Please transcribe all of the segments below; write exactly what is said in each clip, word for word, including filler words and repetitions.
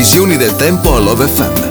previsioni del tempo a Love F M.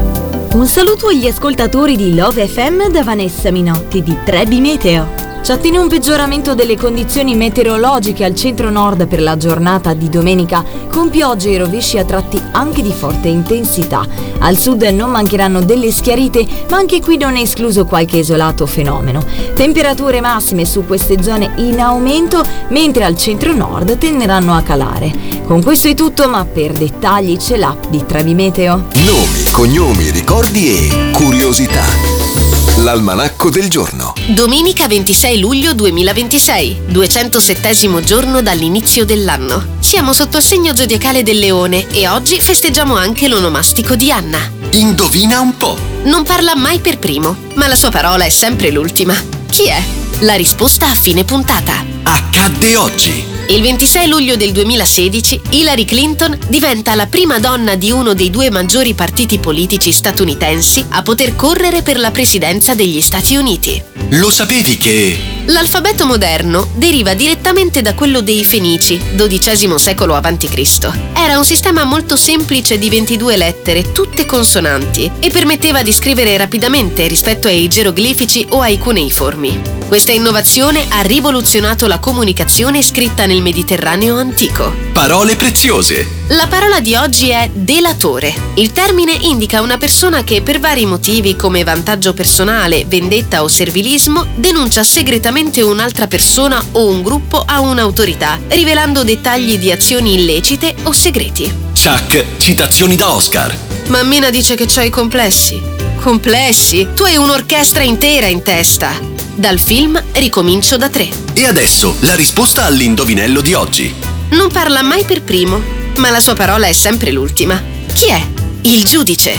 Un saluto agli ascoltatori di Love F M da Vanessa Minotti di Trebi Meteo. Ci attiene un peggioramento delle condizioni meteorologiche al centro-nord per la giornata di domenica, con piogge e rovesci a tratti anche di forte intensità. Al sud non mancheranno delle schiarite, ma anche qui non è escluso qualche isolato fenomeno. Temperature massime su queste zone in aumento, mentre al centro-nord tenderanno a calare. Con questo è tutto, ma per dettagli c'è l'app di Trebi Meteo. Nomi, cognomi, ricordi e curiosità. L'almanacco del giorno. Domenica ventisei luglio duemilaventisei, duecentosettesimo giorno dall'inizio dell'anno. Siamo sotto il segno zodiacale del Leone e oggi festeggiamo anche l'onomastico di Anna. Indovina un po'. Non parla mai per primo, ma la sua parola è sempre l'ultima. Chi è? La risposta a fine puntata. Accadde oggi. Il ventisei luglio del duemilasedici, Hillary Clinton diventa la prima donna di uno dei due maggiori partiti politici statunitensi a poter correre per la presidenza degli Stati Uniti. Lo sapevi che... L'alfabeto moderno deriva direttamente da quello dei Fenici, dodicesimo secolo avanti Cristo. Era un sistema molto semplice di ventidue lettere, tutte consonanti, e permetteva di scrivere rapidamente rispetto ai geroglifici o ai cuneiformi. Questa innovazione ha rivoluzionato la comunicazione scritta nel Mediterraneo antico. Parole preziose. La parola di oggi è delatore. Il termine indica una persona che per vari motivi come vantaggio personale, vendetta o servilismo denuncia segretamente un'altra persona o un gruppo a un'autorità, rivelando dettagli di azioni illecite o segreti. Chuck, citazioni da Oscar. Mammina dice che c'hai complessi. Complessi? Tu hai un'orchestra intera in testa. Dal film Ricomincio da tre. E adesso la risposta all'indovinello di oggi. Non parla mai per primo, ma la sua parola è sempre l'ultima. Chi è? Il giudice.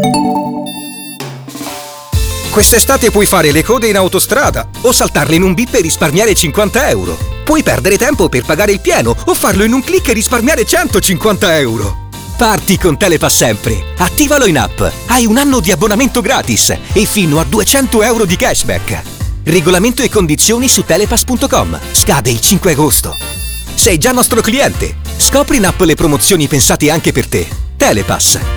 Quest'estate puoi fare le code in autostrada o saltarle in un bip e risparmiare cinquanta euro. Puoi perdere tempo per pagare il pieno o farlo in un click e risparmiare centocinquanta euro. Parti con Telepass sempre. Attivalo in app. Hai un anno di abbonamento gratis e fino a duecento euro di cashback. Regolamento e condizioni su telepass punto com. Scade il cinque agosto. Sei già nostro cliente? Scopri in app le promozioni pensate anche per te. Telepass.